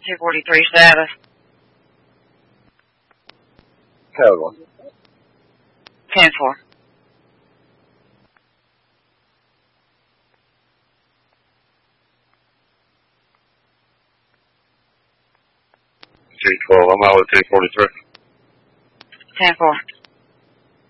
243 Sabbath. Code 1. 10-4. I'm out with 243. 10-4.